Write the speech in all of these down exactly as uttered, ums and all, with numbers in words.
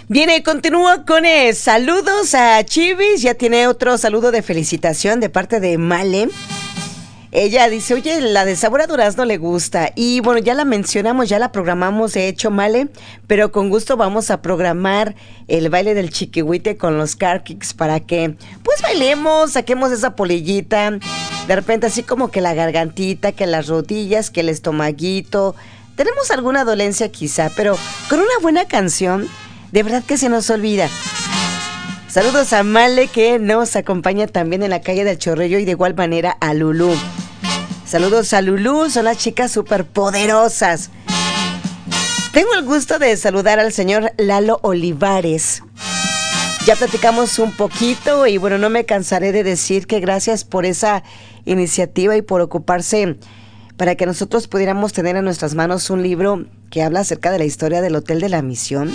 Viene, continúo con eh, saludos a Chivis. Ya tiene otro saludo de felicitación de parte de Male. Ella dice, oye, la de sabor a durazno le gusta. Y bueno, ya la mencionamos, ya la programamos, de hecho, Male. Pero con gusto vamos a programar el baile del chiquihuite con los Car Kicks para que, pues, bailemos, saquemos esa polillita. De repente así como que la gargantita, que las rodillas, que el estomaguito. Tenemos alguna dolencia quizá, pero con una buena canción, de verdad que se nos olvida. Saludos a Male, que nos acompaña también en la calle del Chorrillo, y de igual manera a Lulú. Saludos a Lulú, son las chicas súper poderosas. Tengo el gusto de saludar al señor Lalo Olivares. Ya platicamos un poquito y bueno, no me cansaré de decir que gracias por esa iniciativa y por ocuparse para que nosotros pudiéramos tener en nuestras manos un libro que habla acerca de la historia del Hotel de la Misión.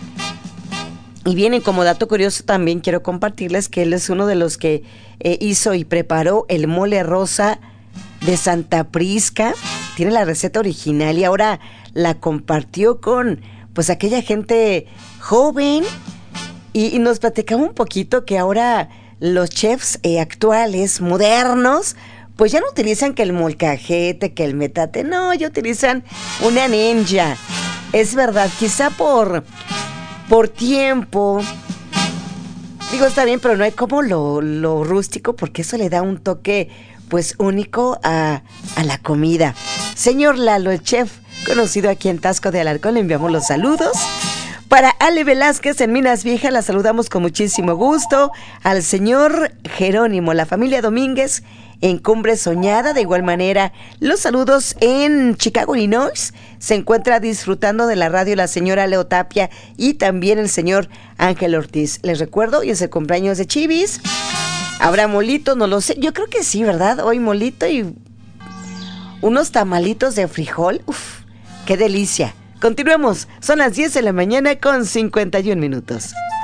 Y bien, como dato curioso también quiero compartirles que él es uno de los que eh, hizo y preparó el mole rosa de Santa Prisca. Tiene la receta original y ahora la compartió con pues aquella gente joven y, y nos platicaba un poquito que ahora los chefs eh, actuales, modernos, pues ya no utilizan que el molcajete, que el metate, no, ya utilizan una ninja. Es verdad, quizá por... por tiempo, digo, está bien, pero no hay como lo, lo rústico, porque eso le da un toque, pues, único a, a la comida. Señor Lalo, el chef conocido aquí en Taxco de Alarcón, le enviamos los saludos. Para Ale Velázquez en Minas Viejas, la saludamos con muchísimo gusto. Al señor Jerónimo, la familia Domínguez en Cumbre Soñada. De igual manera, los saludos en Chicago, Illinois. Se encuentra disfrutando de la radio la señora Leo Tapia y también el señor Ángel Ortiz. Les recuerdo, hoy es el cumpleaños de Chivis. ¿Habrá molito? No lo sé. Yo creo que sí, ¿verdad? Hoy molito y unos tamalitos de frijol. Uf, qué delicia. Continuemos. Son las diez de la mañana con cincuenta y un minutos.